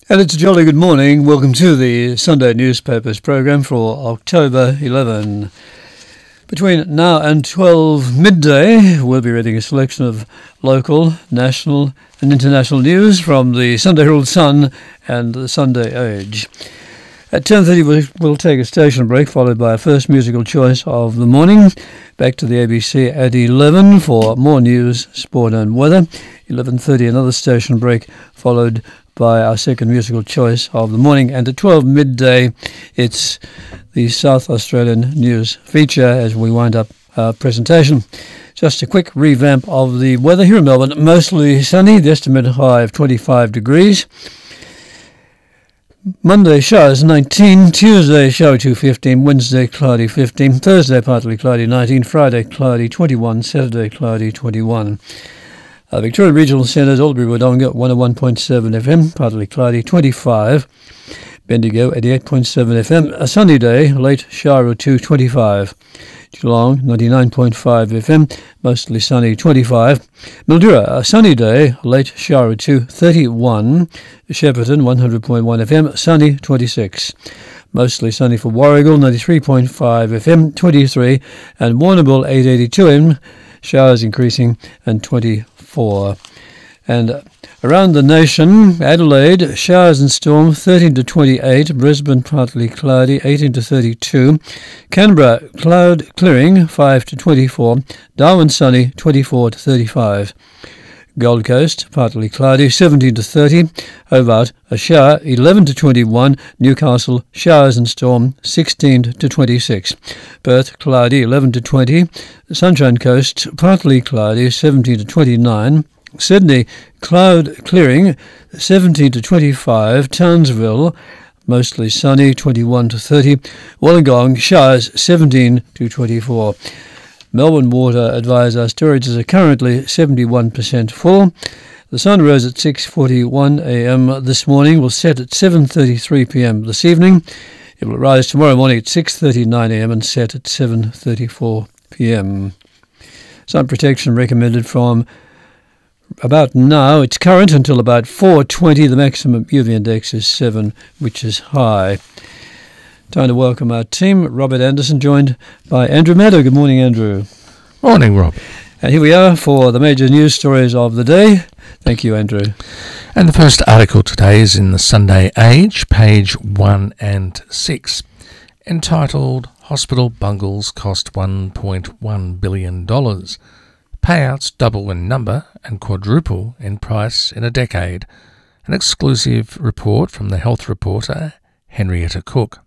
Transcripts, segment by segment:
And it's a jolly good morning. Welcome to the Sunday Newspapers program for October 11. Between now and 12 midday, we'll be reading a selection of local, national and international news from the Sunday Herald Sun and the Sunday Age. At 10:30 we'll take a station break, followed by our first musical choice of the morning. Back to the ABC at 11 for more news, sport and weather. 11:30 another station break, followed by our second musical choice of the morning. And at 12 midday, it's the South Australian news feature as we wind up our presentation. Just a quick revamp of the weather here in Melbourne. Mostly sunny, the estimated high of 25 degrees. Monday showers 19, Tuesday shower 2:15, Wednesday cloudy 15, Thursday partly cloudy 19, Friday cloudy 21, Saturday cloudy 21. Victoria Regional Centres, Albury-Wodonga 101.7 FM, partly cloudy 25, Bendigo 88.7 FM, a sunny day, late shower or 2 25, Geelong 99.5 FM, mostly sunny 25, Mildura a sunny day, late shower or 2 31, Shepparton 100.1 FM, sunny 26. Mostly sunny for Warragul 93.5 FM, 23, and Warrnambool 882 FM, showers increasing and 24. And around the nation, Adelaide, showers and storm 13 to 28, Brisbane partly cloudy 18 to 32, Canberra cloud clearing 5 to 24, Darwin sunny 24 to 35. Gold Coast, partly cloudy, 17 to 30. Hobart, a shower, 11 to 21. Newcastle, showers and storm, 16 to 26. Perth, cloudy, 11 to 20. Sunshine Coast, partly cloudy, 17 to 29. Sydney, cloud clearing, 17 to 25. Townsville, mostly sunny, 21 to 30. Wollongong, showers, 17 to 24. Melbourne Water advise our storages are currently 71% full. The sun rose at 6:41 a.m. this morning, will set at 7:33 p.m. this evening. It will rise tomorrow morning at 6:39 a.m. and set at 7:34 p.m. Sun protection recommended from about now. It's current until about 4:20. The maximum UV index is 7, which is high. Time to welcome our team. Robert Anderson, joined by Andrew Maddow. Good morning, Andrew. Morning, Rob. And here we are for the major news stories of the day. Thank you, Andrew. And the first article today is in the Sunday Age, page 1 and 6, entitled Hospital Bungles Cost $1.1 billion. Payouts double in number and quadruple in price in a decade. An exclusive report from the health reporter, Henrietta Cook.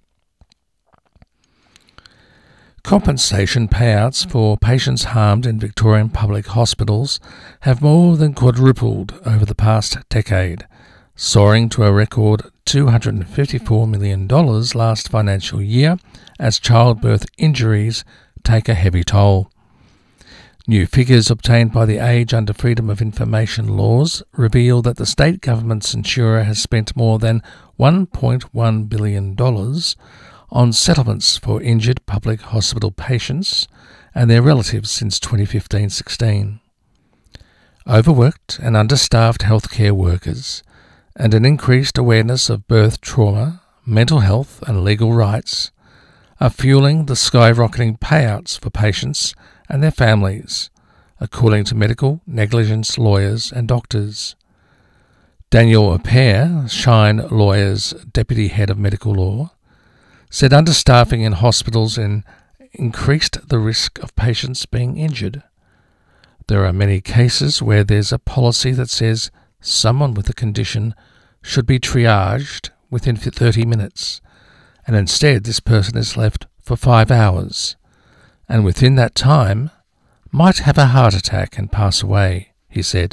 Compensation payouts for patients harmed in Victorian public hospitals have more than quadrupled over the past decade, soaring to a record $254 million last financial year as childbirth injuries take a heavy toll. New figures obtained by the Age under Freedom of Information laws reveal that the state government's insurer has spent more than $1.1 billion on settlements for injured public hospital patients and their relatives since 2015-16. Overworked and understaffed healthcare workers and an increased awareness of birth trauma, mental health and legal rights are fueling the skyrocketing payouts for patients and their families, according to medical negligence lawyers and doctors. Daniel Aper, Shine Lawyers Deputy Head of Medical Law, said understaffing in hospitals increased the risk of patients being injured. There are many cases where there's a policy that says someone with a condition should be triaged within 30 minutes, and instead this person is left for 5 hours, and within that time might have a heart attack and pass away, he said.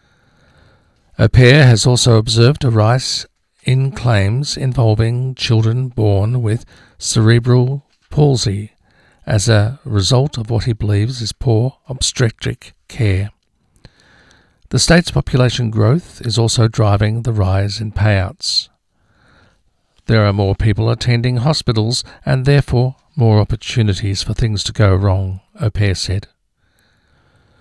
Aper has also observed a rise in claims involving children born with cerebral palsy as a result of what he believes is poor obstetric care. The state's population growth is also driving the rise in payouts. There are more people attending hospitals and therefore more opportunities for things to go wrong, Aper said.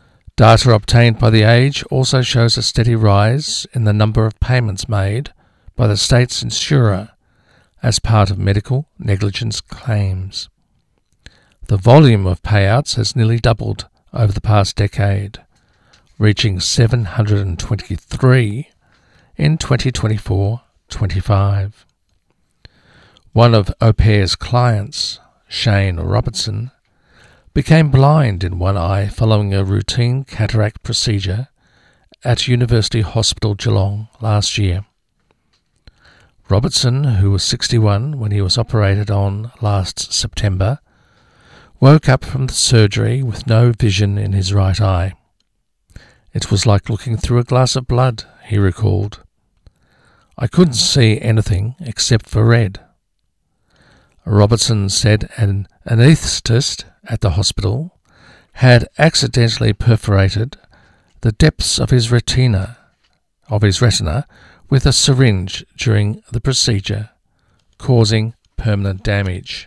Data obtained by The Age also shows a steady rise in the number of payments made by the state's insurer as part of medical negligence claims. The volume of payouts has nearly doubled over the past decade, reaching 723 in 2024-25. One of Au Pair's clients, Shane Robertson, became blind in one eye following a routine cataract procedure at University Hospital Geelong last year. Robertson, who was 61 when he was operated on last September, woke up from the surgery with no vision in his right eye. It was like looking through a glass of blood, he recalled. I couldn't see anything except for red. Robertson said an anaesthetist at the hospital had accidentally perforated the depths of his retina with a syringe during the procedure, causing permanent damage.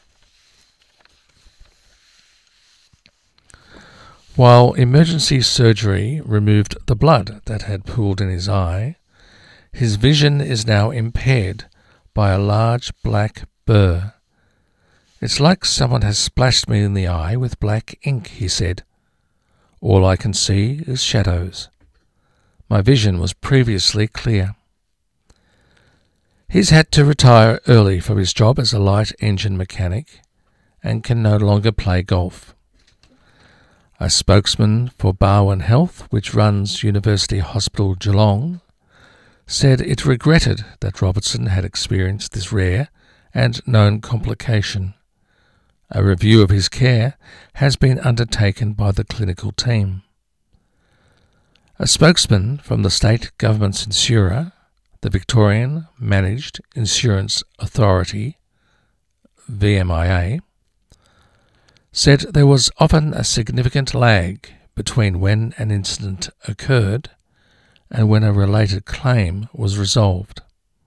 While emergency surgery removed the blood that had pooled in his eye, his vision is now impaired by a large black burr. It's like someone has splashed me in the eye with black ink, he said. All I can see is shadows. My vision was previously clear. He's had to retire early from his job as a light engine mechanic and can no longer play golf. A spokesman for Barwon Health, which runs University Hospital Geelong, said it regretted that Robertson had experienced this rare and known complication. A review of his care has been undertaken by the clinical team. A spokesman from the state government's insurer, the Victorian Managed Insurance Authority, VMIA, said there was often a significant lag between when an incident occurred and when a related claim was resolved.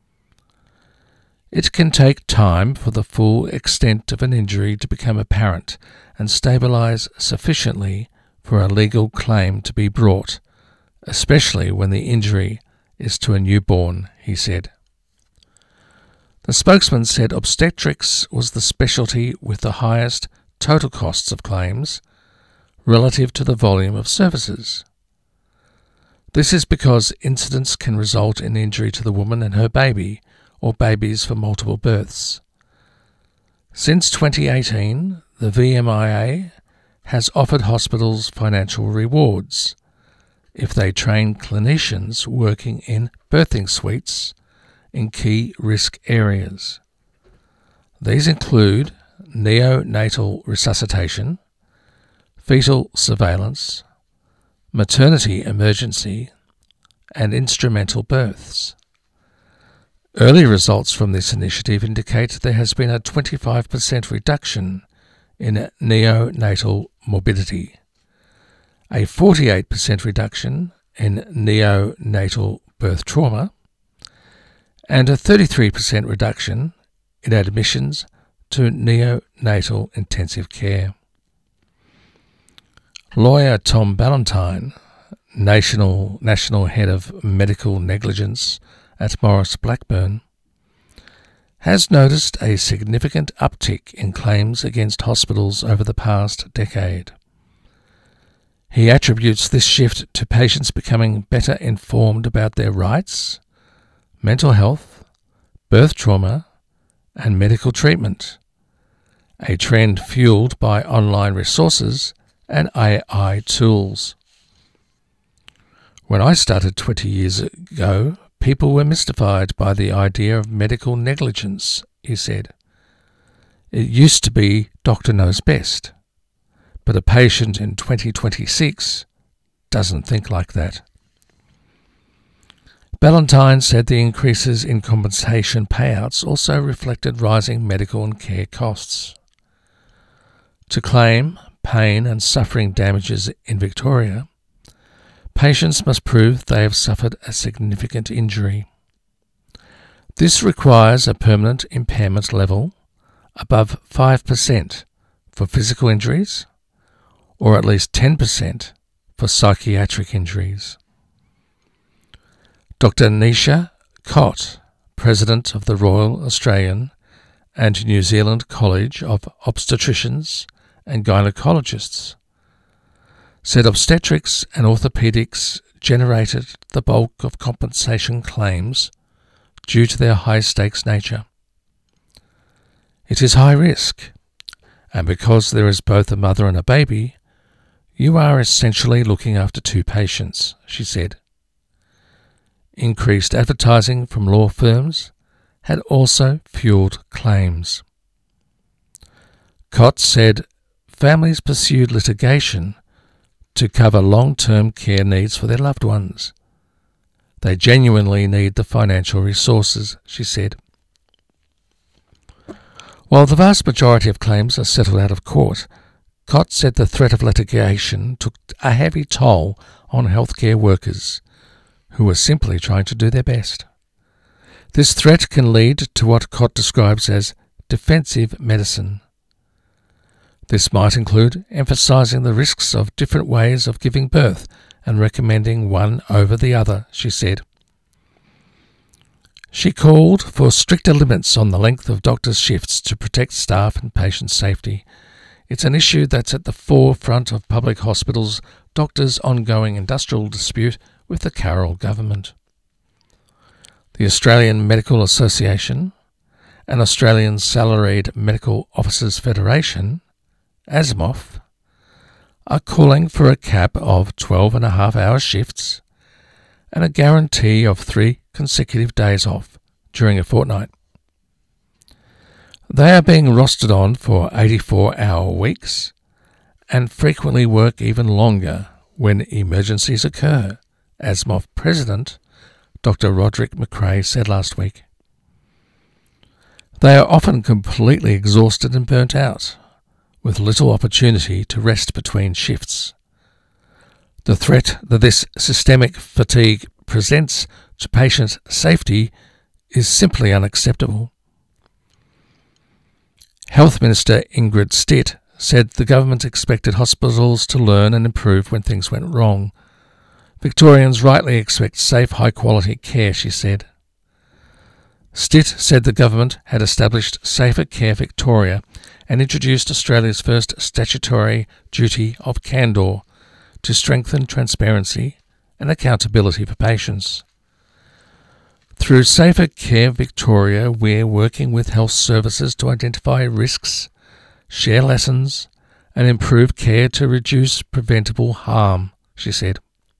It can take time for the full extent of an injury to become apparent and stabilise sufficiently for a legal claim to be brought, especially when the injury is to a newborn, he said. The spokesman said obstetrics was the specialty with the highest total costs of claims relative to the volume of services. This is because incidents can result in injury to the woman and her baby, or babies for multiple births. Since 2018, the VMIA has offered hospitals financial rewards if they train clinicians working in birthing suites in key risk areas. These include neonatal resuscitation, fetal surveillance, maternity emergency, and instrumental births. Early results from this initiative indicate there has been a 25% reduction in neonatal morbidity, a 48% reduction in neonatal birth trauma, and a 33% reduction in admissions to neonatal intensive care. Lawyer Tom Ballantyne, National Head of Medical Negligence at Maurice Blackburn, has noticed a significant uptick in claims against hospitals over the past decade. He attributes this shift to patients becoming better informed about their rights, mental health, birth trauma, and medical treatment, a trend fueled by online resources and AI tools. When I started 20 years ago, people were mystified by the idea of medical negligence, he said. It used to be doctor knows best, but a patient in 2026 doesn't think like that. Ballantyne said the increases in compensation payouts also reflected rising medical and care costs. To claim pain and suffering damages in Victoria, patients must prove they have suffered a significant injury. This requires a permanent impairment level above 5% for physical injuries, or at least 10% for psychiatric injuries. Dr. Nisha Kott, president of the Royal Australian and New Zealand College of Obstetricians and Gynecologists, said obstetrics and orthopaedics generated the bulk of compensation claims due to their high-stakes nature. It is high risk, and because there is both a mother and a baby, you are essentially looking after two patients, she said. Increased advertising from law firms had also fueled claims. Cott said families pursued litigation to cover long-term care needs for their loved ones. They genuinely need the financial resources, she said. While the vast majority of claims are settled out of court, Cott said the threat of litigation took a heavy toll on healthcare workers who were simply trying to do their best. This threat can lead to what Cott describes as defensive medicine. This might include emphasizing the risks of different ways of giving birth and recommending one over the other, she said. She called for stricter limits on the length of doctors' shifts to protect staff and patient safety. It's an issue that's at the forefront of public hospitals' doctors' ongoing industrial dispute with the Carroll government. The Australian Medical Association and Australian Salaried Medical Officers Federation, ASMOF, are calling for a cap of 12.5-hour shifts and a guarantee of 3 consecutive days off during a fortnight. They are being rostered on for 84-hour weeks and frequently work even longer when emergencies occur, ASMOF President Dr. Roderick McRae said last week. They are often completely exhausted and burnt out, with little opportunity to rest between shifts. The threat that this systemic fatigue presents to patient safety is simply unacceptable. Health Minister Ingrid Stitt said the government expected hospitals to learn and improve when things went wrong. Victorians rightly expect safe, high-quality care, she said. Stitt said the government had established Safer Care Victoria and introduced Australia's first statutory duty of candour to strengthen transparency and accountability for patients. Through Safer Care Victoria, we're working with health services to identify risks, share lessons, and improve care to reduce preventable harm, she said.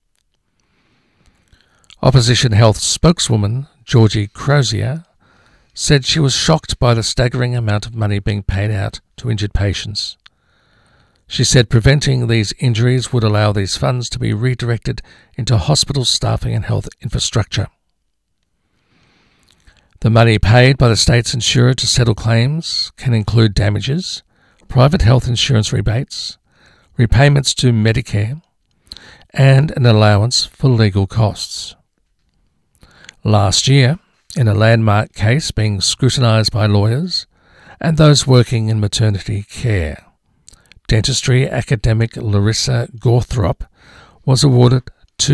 Opposition Health spokeswoman Georgie Crozier said she was shocked by the staggering amount of money being paid out to injured patients. She said preventing these injuries would allow these funds to be redirected into hospital staffing and health infrastructure. The money paid by the state's insurer to settle claims can include damages, private health insurance rebates, repayments to Medicare, and an allowance for legal costs. Last year, in a landmark case being scrutinised by lawyers and those working in maternity care, dentistry academic Larissa Gawthrop was awarded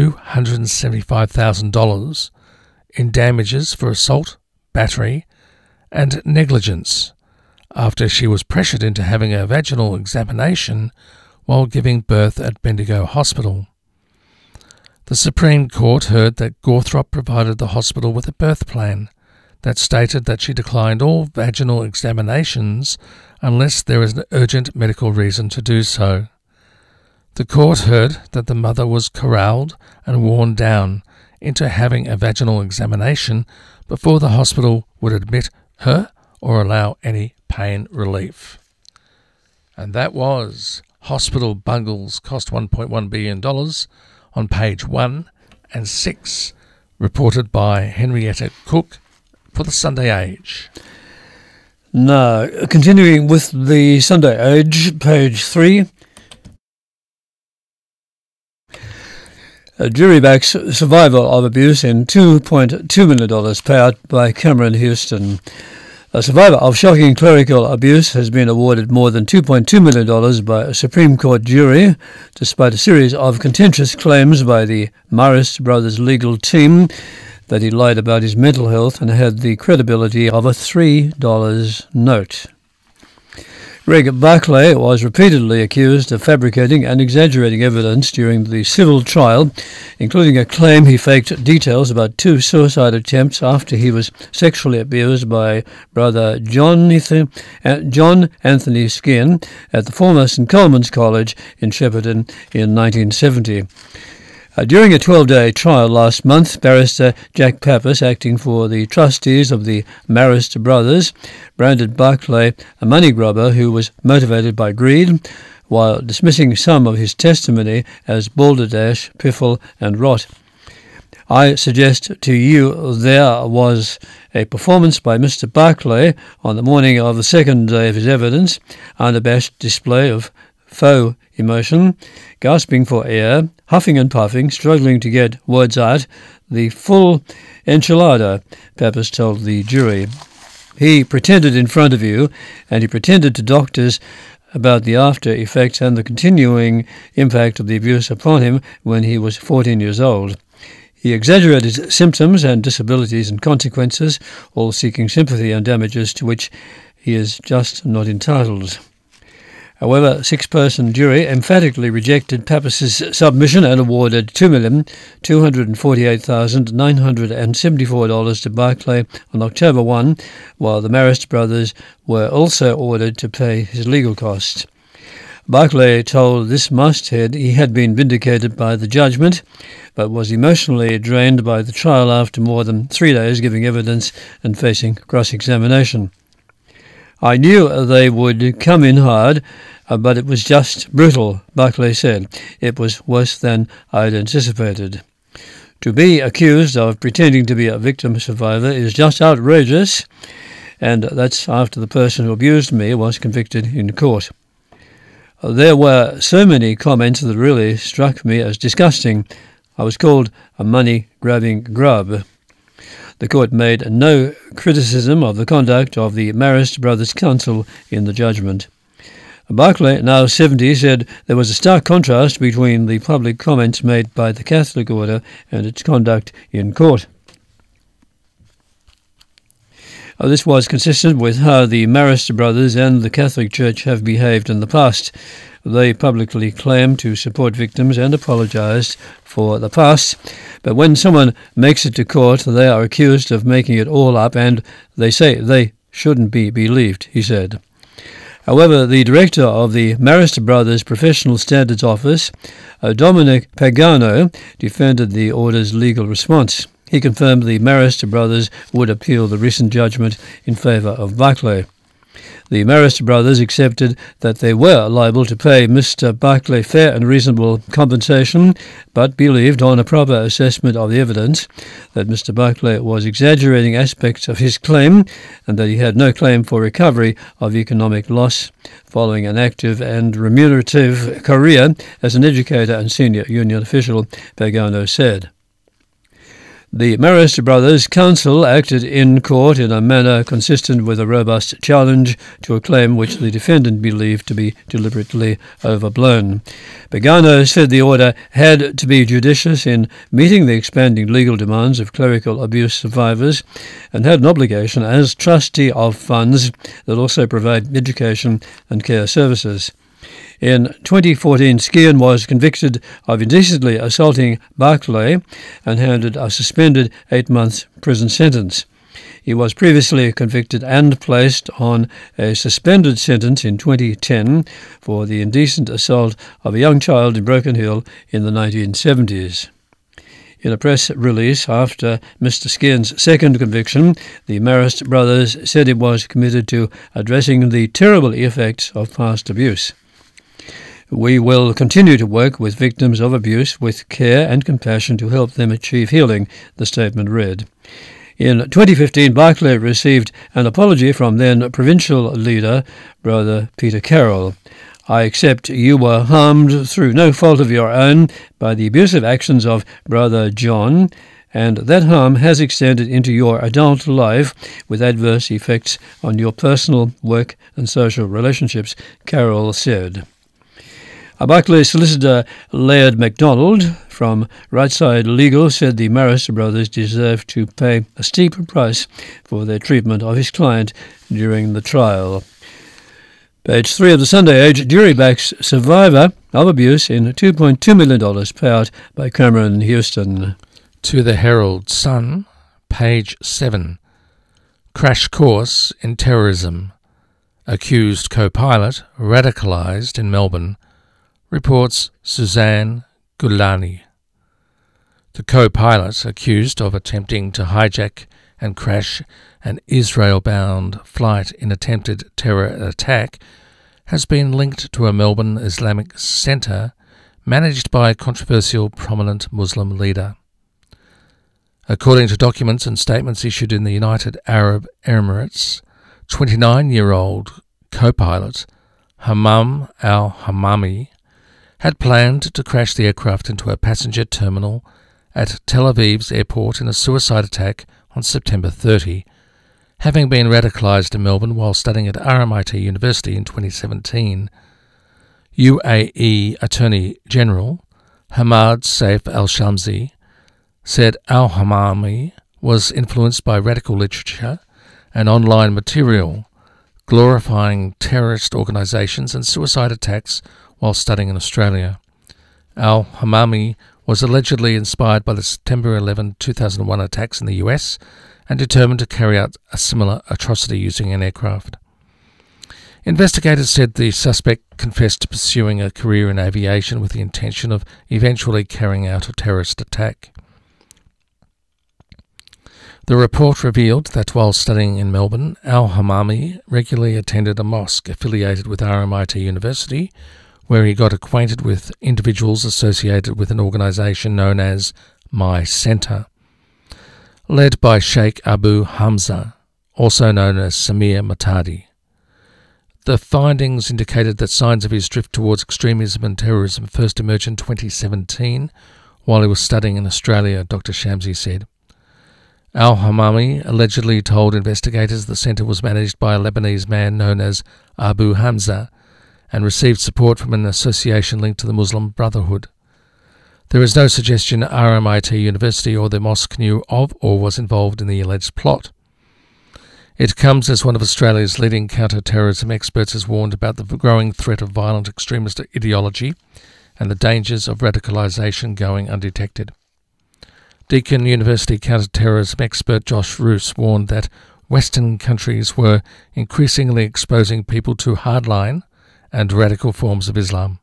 $275,000 in damages for assault, battery, and negligence after she was pressured into having a vaginal examination while giving birth at Bendigo Hospital. The Supreme Court heard that Gawthrop provided the hospital with a birth plan that stated that she declined all vaginal examinations unless there is an urgent medical reason to do so. The court heard that the mother was corralled and worn down into having a vaginal examination before the hospital would admit her or allow any pain relief. And that was Hospital Bungles Cost $1.1 billion on page 1 and 6, reported by Henrietta Cook for the Sunday Age. Now, continuing with the Sunday Age, page 3. A jury backs survivor of abuse in $2.2 million payout by Cameron Houston. A survivor of shocking clerical abuse has been awarded more than $2.2 million by a Supreme Court jury, despite a series of contentious claims by the Marist Brothers legal team that he lied about his mental health and had the credibility of a $3 note. Greg Barclay was repeatedly accused of fabricating and exaggerating evidence during the civil trial, including a claim he faked details about 2 suicide attempts after he was sexually abused by brother John Anthony Skien at the former St Coleman's College in Shepparton in 1970. During a 12-day trial last month, barrister Jack Pappas, acting for the trustees of the Marist brothers, branded Barclay a money grubber who was motivated by greed, while dismissing some of his testimony as balderdash, piffle and rot. I suggest to you there was a performance by Mr. Barclay on the morning of the second day of his evidence, unabashed display of faux emotion, gasping for air, huffing and puffing, struggling to get words out, the full enchilada, Pappas told the jury. He pretended in front of you, and he pretended to doctors about the after effects and the continuing impact of the abuse upon him when he was 14 years old. He exaggerated symptoms and disabilities and consequences, all seeking sympathy and damages to which he is just not entitled. However, a 6-person jury emphatically rejected Pappas's submission and awarded $2,248,974 to Barclay on October 1, while the Marist brothers were also ordered to pay his legal costs. Barclay told this masthead he had been vindicated by the judgment, but was emotionally drained by the trial after more than 3 days giving evidence and facing cross-examination. I knew they would come in hard, but it was just brutal, Barclay said. It was worse than I'd anticipated. To be accused of pretending to be a victim survivor is just outrageous, and that's after the person who abused me was convicted in court. There were so many comments that really struck me as disgusting. I was called a money-grabbing grub. The court made no criticism of the conduct of the Marist Brothers Council in the judgment. Barclay, now 70, said there was a stark contrast between the public comments made by the Catholic order and its conduct in court. This was consistent with how the Marist brothers and the Catholic Church have behaved in the past. They publicly claimed to support victims and apologized for the past, but when someone makes it to court, they are accused of making it all up, and they say they shouldn't be believed, he said. However, the director of the Marist Brothers Professional Standards Office, Dominic Pagano, defended the order's legal response. He confirmed the Marist brothers would appeal the recent judgment in favour of Barclay. The Marist brothers accepted that they were liable to pay Mr. Barclay fair and reasonable compensation, but believed on a proper assessment of the evidence that Mr. Barclay was exaggerating aspects of his claim and that he had no claim for recovery of economic loss following an active and remunerative career as an educator and senior union official, Pagano said. The Marist Brothers Council acted in court in a manner consistent with a robust challenge to a claim which the defendant believed to be deliberately overblown. Pagano said the order had to be judicious in meeting the expanding legal demands of clerical abuse survivors and had an obligation as trustee of funds that also provide education and care services. In 2014, Skien was convicted of indecently assaulting Barclay and handed a suspended 8-month prison sentence. He was previously convicted and placed on a suspended sentence in 2010 for the indecent assault of a young child in Broken Hill in the 1970s. In a press release after Mr. Skien's second conviction, the Marist brothers said it was committed to addressing the terrible effects of past abuse. We will continue to work with victims of abuse with care and compassion to help them achieve healing, the statement read. In 2015, Barclay received an apology from then provincial leader, Brother Peter Carroll. I accept you were harmed through no fault of your own by the abusive actions of Brother John, and that harm has extended into your adult life with adverse effects on your personal, work and social relationships, Carroll said. Barclay's solicitor Laird MacDonald from Rightside Legal said the Maris brothers deserve to pay a steep price for their treatment of his client during the trial. Page 3 of the Sunday Age, jury backs survivor of abuse in $2.2 million payout by Cameron Houston. To the Herald Sun, page 7. Crash course in terrorism. Accused co-pilot radicalised in Melbourne, reports Suzanne Gulani. The co-pilot, accused of attempting to hijack and crash an Israel-bound flight in attempted terror attack, has been linked to a Melbourne Islamic centre managed by a controversial prominent Muslim leader. According to documents and statements issued in the United Arab Emirates, 29-year-old co-pilot Hammam al-Hammami had planned to crash the aircraft into a passenger terminal at Tel Aviv's airport in a suicide attack on September 30, having been radicalised in Melbourne while studying at RMIT University in 2017. UAE Attorney General Hamad Saif al-Shamsi said al-Hammami was influenced by radical literature and online material glorifying terrorist organisations and suicide attacks while studying in Australia. Al-Hammami was allegedly inspired by the September 11, 2001 attacks in the US and determined to carry out a similar atrocity using an aircraft. Investigators said the suspect confessed to pursuing a career in aviation with the intention of eventually carrying out a terrorist attack. The report revealed that while studying in Melbourne, al-Hammami regularly attended a mosque affiliated with RMIT University, where he got acquainted with individuals associated with an organisation known as My Centre, led by Sheikh Abu Hamza, also known as Samir Matadi. The findings indicated that signs of his drift towards extremism and terrorism first emerged in 2017 while he was studying in Australia, Dr. Shamsi said. Al-Hammami allegedly told investigators the centre was managed by a Lebanese man known as Abu Hamza and received support from an association linked to the Muslim Brotherhood. There is no suggestion RMIT University or the mosque knew of or was involved in the alleged plot. It comes as one of Australia's leading counter-terrorism experts has warned about the growing threat of violent extremist ideology and the dangers of radicalisation going undetected. Deakin University counter-terrorism expert Josh Roos warned that Western countries were increasingly exposing people to hardline and radical forms of Islam.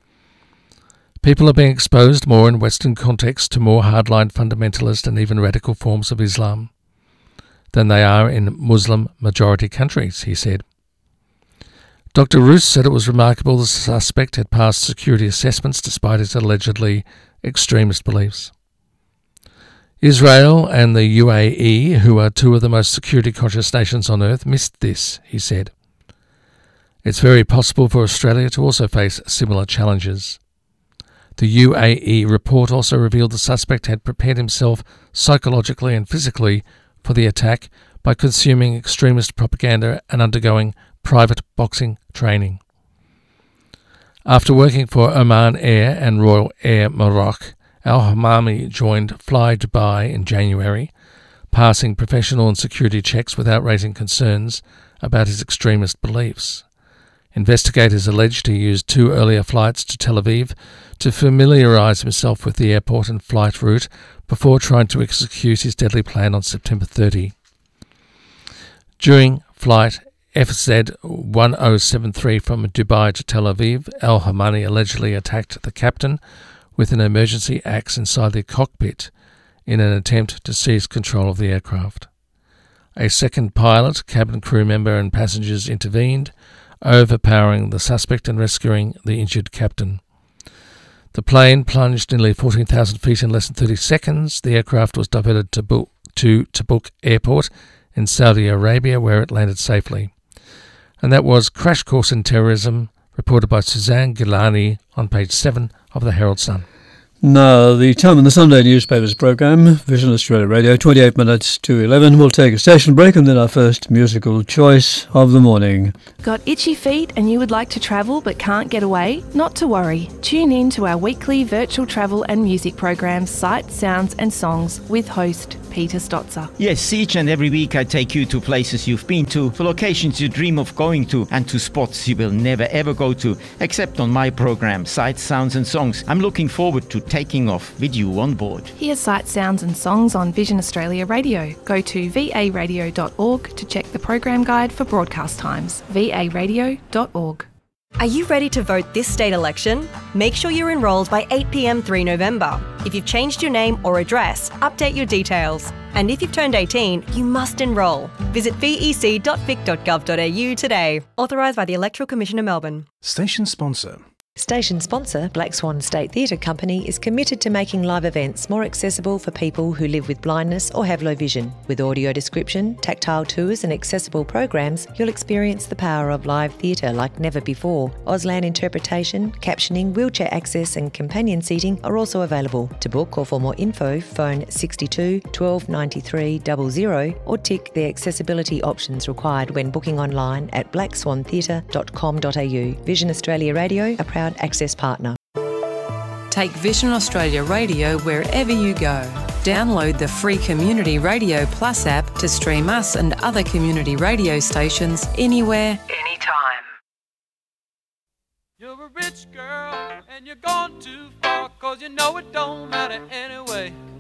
People are being exposed more in Western contexts to more hardline fundamentalist and even radical forms of Islam than they are in Muslim-majority countries, he said. Dr. Roos said it was remarkable the suspect had passed security assessments despite his allegedly extremist beliefs. Israel and the UAE, who are two of the most security-conscious nations on earth, missed this, he said. It's very possible for Australia to also face similar challenges. The UAE report also revealed the suspect had prepared himself psychologically and physically for the attack by consuming extremist propaganda and undergoing private boxing training. After working for Oman Air and Royal Air Maroc, al-Hammami joined Fly Dubai in January, passing professional and security checks without raising concerns about his extremist beliefs. Investigators alleged he used 2 earlier flights to Tel Aviv to familiarise himself with the airport and flight route before trying to execute his deadly plan on September 30. During flight FZ1073 from Dubai to Tel Aviv, al-Hammami allegedly attacked the captain with an emergency axe inside the cockpit in an attempt to seize control of the aircraft. A second pilot, cabin crew member and passengers intervened, overpowering the suspect and rescuing the injured captain. The plane plunged nearly 14,000 feet in less than 30 seconds. The aircraft was diverted to Tabuk Airport in Saudi Arabia, where it landed safely. And that was Crash Course in Terrorism, reported by Suzanne Gilani on page 7 of the Herald Sun. Now, the time in the Sunday newspapers programme, Vision Australia Radio, 28 minutes to 11. We'll take a station break and then our first musical choice of the morning. Got itchy feet and you would like to travel but can't get away? Not to worry. Tune in to our weekly virtual travel and music program, Sights, Sounds and Songs, with host Peter Stotzer. Yes, each and every week I take you to places you've been to, for locations you dream of going to, and to spots you will never ever go to, except on my program, Sights, Sounds and Songs. I'm looking forward to taking off with you on board. Hear Sights, Sounds and Songs on Vision Australia Radio. Go to varadio.org to check the program guide for broadcast times. varadio.org. Are you ready to vote this state election? Make sure you're enrolled by 8 p.m. 3 November. If you've changed your name or address, update your details. And if you've turned 18, you must enrol. Visit vec.vic.gov.au today. Authorised by the Electoral Commission of Melbourne. Station sponsor. Station sponsor Black Swan State Theatre Company is committed to making live events more accessible for people who live with blindness or have low vision. With audio description, tactile tours and accessible programs, you'll experience the power of live theatre like never before. Auslan interpretation, captioning, wheelchair access and companion seating are also available. To book or for more info, phone 62 12 93 00 or tick the accessibility options required when booking online at blackswantheatre.com.au. Vision Australia Radio, a proud access partner. Take Vision Australia Radio wherever you go. Download the free Community Radio Plus app to stream us and other community radio stations anywhere, anytime. You're a rich girl and you're gone too far, 'cause you know it don't matter anyway.